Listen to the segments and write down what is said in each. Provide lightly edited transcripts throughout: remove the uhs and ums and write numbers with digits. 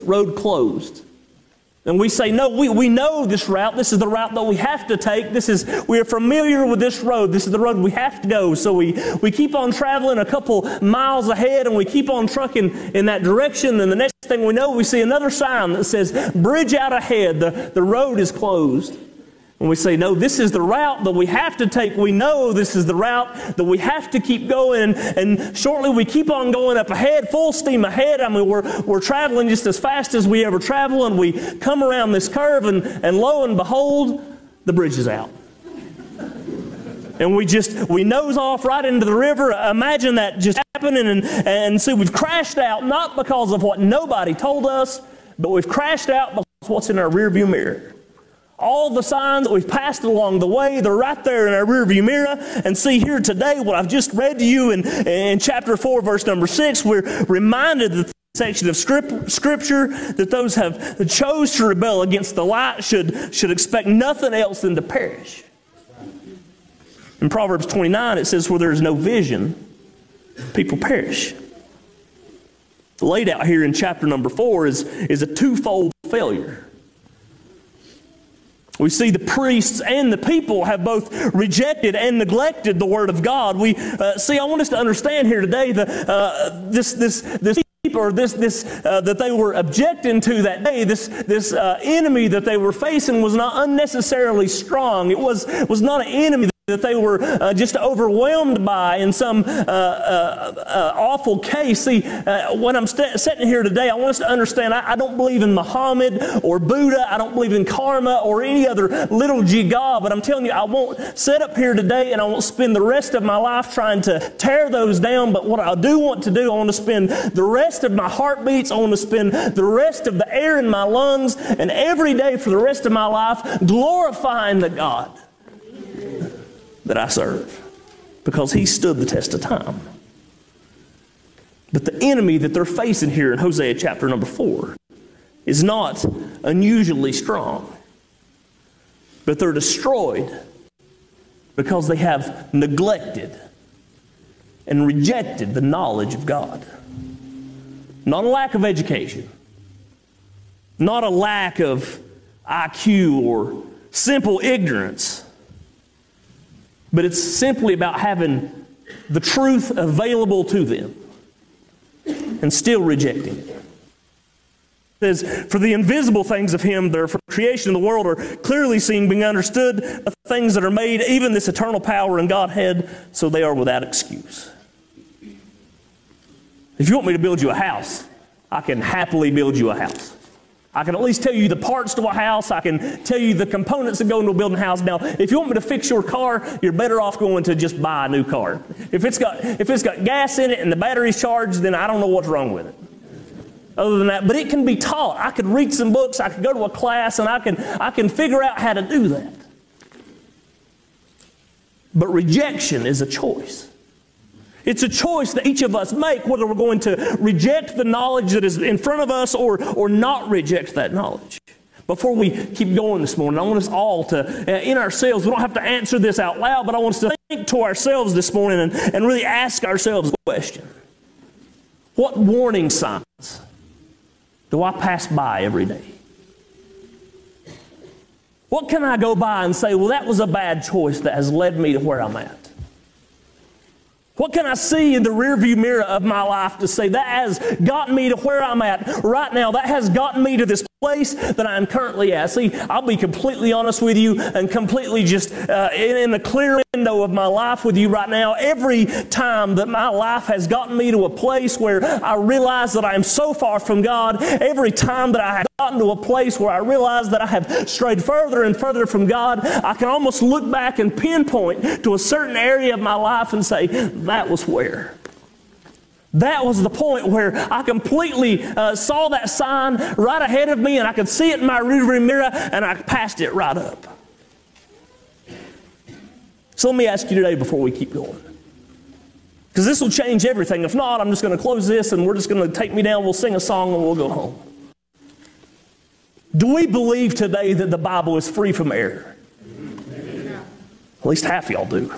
road closed. And we say, no, we know this route. This is the route that we have to take. We are familiar with this road. This is the road we have to go. So we keep on traveling a couple miles ahead, and we keep on trucking in that direction. And the next thing we know, we see another sign that says, bridge out ahead. The road is closed. And we say, no, this is the route that we have to take. We know this is the route that we have to keep going. And shortly we keep on going up ahead, full steam ahead. I mean, we're traveling just as fast as we ever travel. And we come around this curve, and lo and behold, the bridge is out. And we nose off right into the river. Imagine that just happening. And see, we've crashed out, not because of what nobody told us, but we've crashed out because of what's in our rearview mirror. All the signs that we've passed along the way, they're right there in our rearview mirror. And see here today, what I've just read to you in chapter 4, verse number 6, we're reminded that the section of Scripture that those that chose to rebel against the light should expect nothing else than to perish. In Proverbs 29, it says, where there is no vision, people perish. Laid out here in chapter number 4 is a twofold failure. We see the priests and the people have both rejected and neglected the Word of God. I want us to understand here today that that they were objecting to that day, this enemy that they were facing was not unnecessarily strong. It was not an enemy that they were just overwhelmed by in some awful case. See, when I'm sitting here today, I want us to understand I don't believe in Muhammad or Buddha. I don't believe in karma or any other little g god. But I'm telling you, I won't sit up here today and I won't spend the rest of my life trying to tear those down. But what I do want to do, I want to spend the rest of my heartbeats, I want to spend the rest of the air in my lungs, and every day for the rest of my life glorifying the God that I serve, because He stood the test of time. But the enemy that they're facing here in Hosea chapter number 4 is not unusually strong, but they're destroyed because they have neglected and rejected the knowledge of God. Not a lack of education, not a lack of IQ or simple ignorance, but it's simply about having the truth available to them and still rejecting it. It says, for the invisible things of Him that are from creation of the world are clearly seen, being understood, the things that are made, even this eternal power and Godhead, so they are without excuse. If you want me to build you a house, I can happily build you a house. I can at least tell you the parts to a house. I can tell you the components that go into building a house. Now, if you want me to fix your car, you're better off going to just buy a new car. If it's got gas in it and the battery's charged, then I don't know what's wrong with it. Other than that, but it can be taught. I could read some books. I could go to a class, and I can figure out how to do that. But rejection is a choice. It's a choice that each of us make, whether we're going to reject the knowledge that is in front of us or not reject that knowledge. Before we keep going this morning, I want us all to, in ourselves, we don't have to answer this out loud, but I want us to think to ourselves this morning and really ask ourselves a question. What warning signs do I pass by every day? What can I go by and say, well, that was a bad choice that has led me to where I'm at? What can I see in the rearview mirror of my life to say that has gotten me to where I'm at right now? That has gotten me to this place that I'm currently at. See, I'll be completely honest with you and completely just in the clear window of my life with you right now. Every time that my life has gotten me to a place where I realize that I am so far from God, every time that I have gotten to a place where I realize that I have strayed further and further from God, I can almost look back and pinpoint to a certain area of my life and say, that was where. That was the point where I completely saw that sign right ahead of me, and I could see it in my rearview mirror, and I passed it right up. So let me ask you today before we keep going, because this will change everything. If not, I'm just going to close this, and we're just going to take me down. We'll sing a song, and we'll go home. Do we believe today that the Bible is free from error? At least half of y'all do.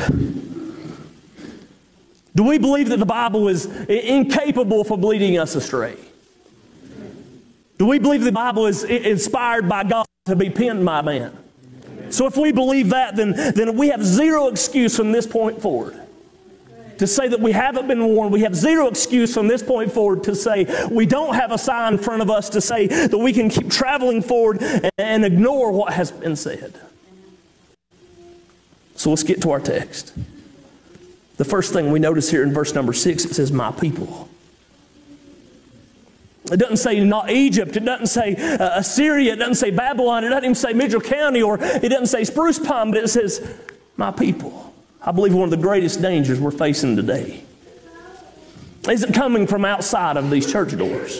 Do we believe that the Bible is incapable of leading us astray? We believe the Bible is inspired by God to be penned by man. So if we believe that, then we have zero excuse from this point forward to say that we haven't been warned. We have zero excuse from this point forward to say we don't have a sign in front of us to say that we can keep traveling forward and ignore what has been said. So let's get to our text. The first thing we notice here in verse number 6, it says, my people. It doesn't say not Egypt. It doesn't say Assyria. It doesn't say Babylon. It doesn't even say Mitchell County, or it doesn't say Spruce Pine, but it says my people. I believe one of the greatest dangers we're facing today isn't coming from outside of these church doors.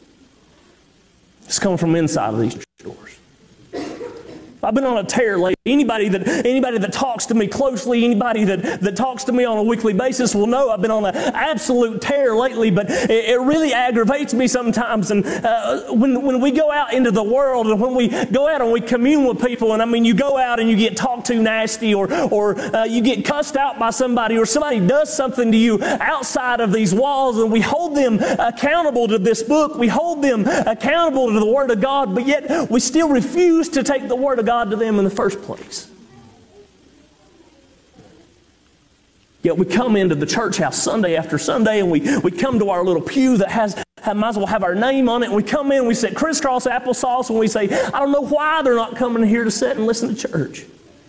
It's coming from inside of these church doors. I've been on a tear lately. Anybody that talks to me closely, anybody that talks to me on a weekly basis will know I've been on an absolute tear lately, but it really aggravates me sometimes. And when we go out into the world, and when we go out and we commune with people, and I mean, you go out and you get talked to nasty, or you get cussed out by somebody, or somebody does something to you outside of these walls, and we hold them accountable to this book. We hold them accountable to the Word of God, but yet we still refuse to take the Word of God to them in the first place. Yet we come into the church house Sunday after Sunday, and we come to our little pew that might as well have our name on it, and we come in and we sit crisscross applesauce, and we say, I don't know why they're not coming here to sit and listen to church.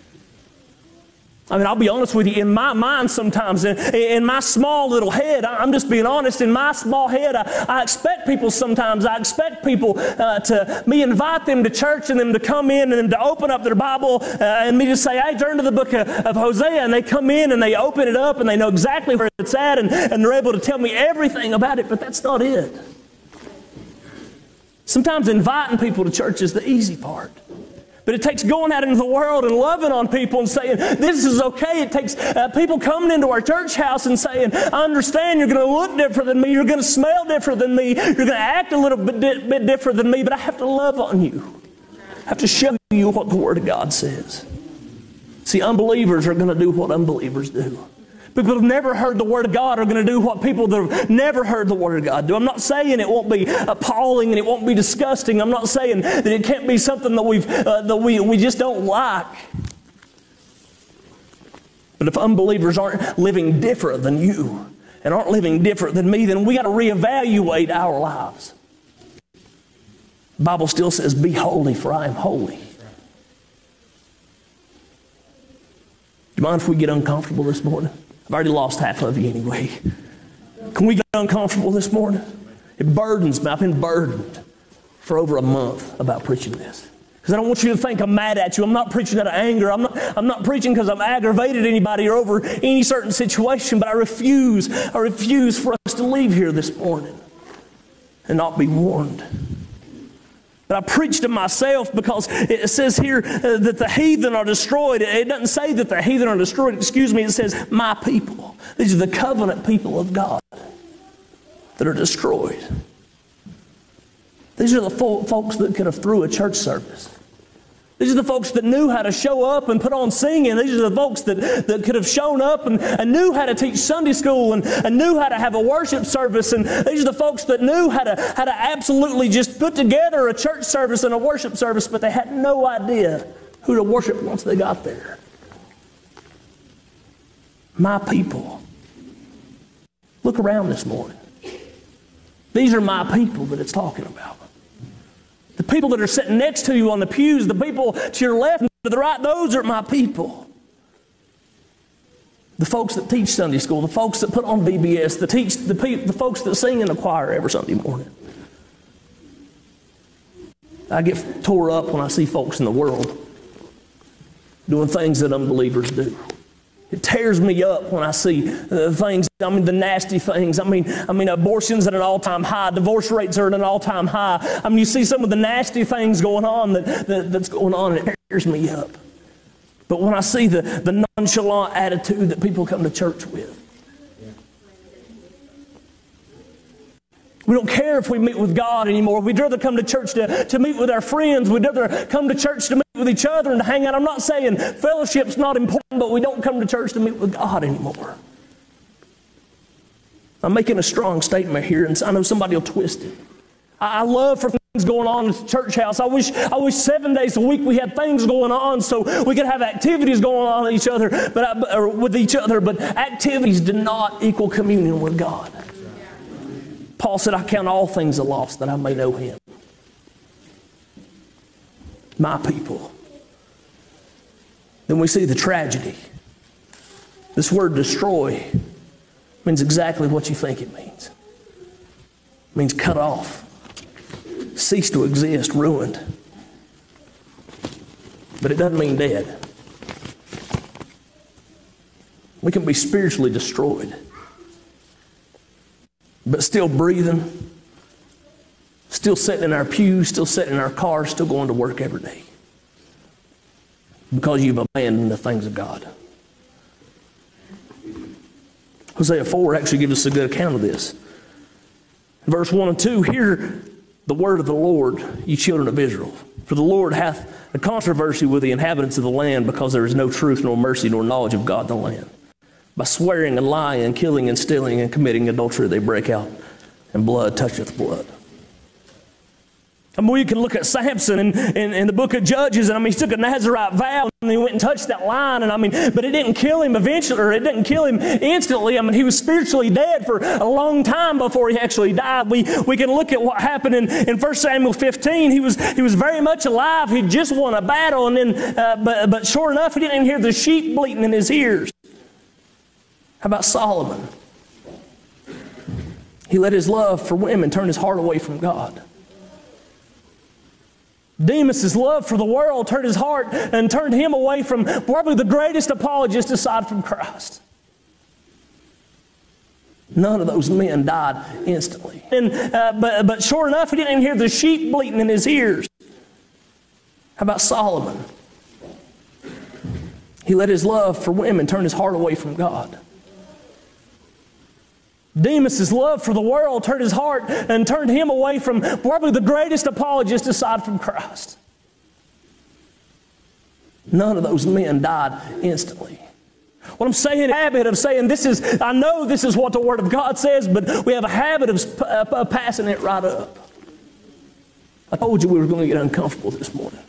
I mean, I'll be honest with you, in my mind sometimes, in my small little head, I'm just being honest, in my small head, I expect people sometimes, I expect people to me invite them to church, and them to come in and them to open up their Bible, and me to say, hey, turn to the book of Hosea, and they come in and they open it up and they know exactly where it's at, and they're able to tell me everything about it, but that's not it. Sometimes inviting people to church is the easy part. But it takes going out into the world and loving on people and saying, this is okay. It takes people coming into our church house and saying, I understand you're going to look different than me. You're going to smell different than me. You're going to act a little bit different than me. But I have to love on you. I have to show you what the Word of God says. See, unbelievers are going to do what unbelievers do. People who have never heard the Word of God are going to do what people that have never heard the Word of God do. I'm not saying it won't be appalling and it won't be disgusting. I'm not saying that it can't be something that we just don't like. But if unbelievers aren't living different than you and aren't living different than me, then we got to reevaluate our lives. The Bible still says, be holy, for I am holy. Do you mind if we get uncomfortable this morning? I've already lost half of you anyway. Can we get uncomfortable this morning? It burdens me. I've been burdened for over a month about preaching this. Because I don't want you to think I'm mad at you. I'm not preaching out of anger. I'm not preaching because I'm aggravated anybody or over any certain situation, but I refuse for us to leave here this morning and not be warned. But I preach to myself because it says here that the heathen are destroyed. It doesn't say that the heathen are destroyed. Excuse me. It says my people. These are the covenant people of God that are destroyed. These are the folks that could have threw a church service. These are the folks that knew how to show up and put on singing. These are the folks that could have shown up and knew how to teach Sunday school and knew how to have a worship service. And these are the folks that knew how to absolutely just put together a church service and a worship service, but they had no idea who to worship once they got there. My people. Look around this morning. These are my people that it's talking about. The people that are sitting next to you on the pews, the people to your left and to the right, those are my people. The folks that teach Sunday school, the folks that put on VBS, the folks that sing in the choir every Sunday morning. I get tore up when I see folks in the world doing things that unbelievers do. It tears me up when I see things, the nasty things. I mean, abortions at an all-time high. Divorce rates are at an all-time high. You see some of the nasty things going on that's going on, and it tears me up. But when I see the nonchalant attitude that people come to church with, we don't care if we meet with God anymore. We'd rather come to church to meet with our friends. We'd rather come to church to meet with each other and to hang out. I'm not saying fellowship's not important, but we don't come to church to meet with God anymore. I'm making a strong statement here, and I know somebody will twist it. I love for going on in the church house. I wish 7 days a week we had things going on so we could have activities going on with each other, but activities do not equal communion with God. Paul said, I count all things a loss that I may know Him. My people. Then we see the tragedy. This word destroy means exactly what you think it means. It means cut off. Cease to exist, ruined. But it doesn't mean dead. We can be spiritually destroyed, but still breathing, still sitting in our pews, still sitting in our cars, still going to work every day. Because you've abandoned the things of God. Hosea 4 actually gives us a good account of this. In verse 1 and 2, hear the word of the Lord, ye children of Israel. For the Lord hath a controversy with the inhabitants of the land, because there is no truth, nor mercy, nor knowledge of God in the land. By swearing and lying and killing and stealing and committing adultery, they break out, and blood toucheth blood. I mean, we can look at Samson in the book of Judges, and he took a Nazirite vow, and he went and touched that line, but it didn't kill him eventually, or it didn't kill him instantly. He was spiritually dead for a long time before he actually died. We can look at what happened in 1 Samuel 15. He was very much alive. He'd just won a battle, and then, but sure enough, he didn't even hear the sheep bleating in his ears. How about Solomon? He let his love for women turn his heart away from God. Demas' love for the world turned his heart and turned him away from probably the greatest apologist aside from Christ. None of those men died instantly. But sure enough, he didn't even hear the sheep bleating in his ears. How about Solomon? He let his love for women turn his heart away from God. Demas' love for the world turned his heart and turned him away from probably the greatest apologist aside from Christ. None of those men died instantly. What I'm saying, a habit of saying I know this is what the Word of God says, but we have a habit of passing it right up. I told you we were going to get uncomfortable this morning.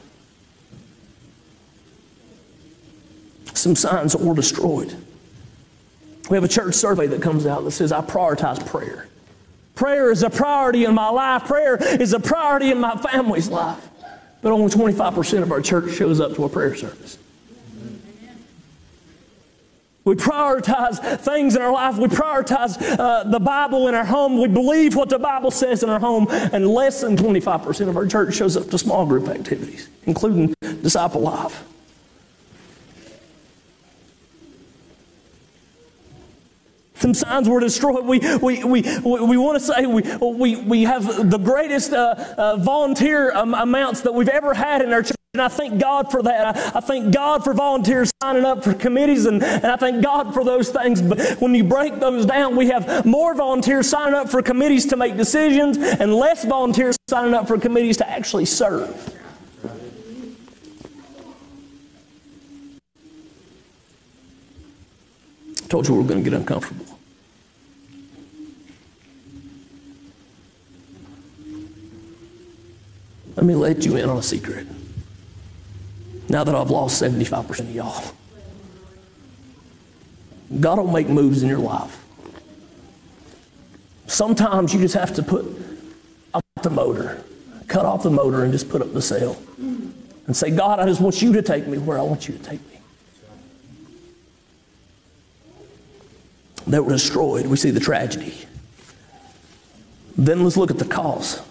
Some signs that were destroyed. We have a church survey that comes out that says, I prioritize prayer. Prayer is a priority in my life. Prayer is a priority in my family's life. But only 25% of our church shows up to a prayer service. We prioritize things in our life. We prioritize the Bible in our home. We believe what the Bible says in our home. And less than 25% of our church shows up to small group activities, including Disciple Life. Some signs were destroyed. We want to say we have the greatest volunteer amounts that we've ever had in our church. And I thank God for that. I thank God for volunteers signing up for committees, and I thank God for those things. But when you break those down, we have more volunteers signing up for committees to make decisions and less volunteers signing up for committees to actually serve. I told you we were going to get uncomfortable. Let me let you in on a secret. Now that I've lost 75% of y'all, God will make moves in your life. Sometimes you just have to put up the motor, cut off the motor and just put up the sail and say, God, I just want you to take me where I want you to take me. They were destroyed. We see the tragedy. Then let's look at the cause.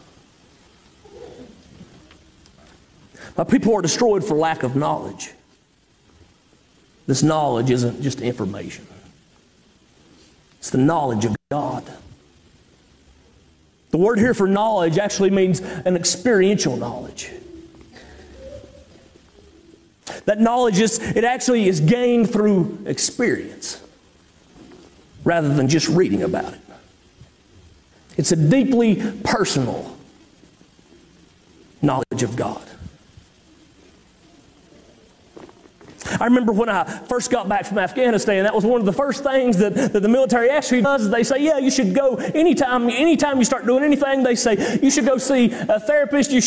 My people are destroyed for lack of knowledge. This knowledge isn't just information. It's the knowledge of God. The word here for knowledge actually means an experiential knowledge. That knowledge it actually is gained through experience rather than just reading about it. It's a deeply personal knowledge of God. I remember when I first got back from Afghanistan, that was one of the first things that the military actually does. They say, yeah, you should go anytime you start doing anything, they say, you should go see a therapist. You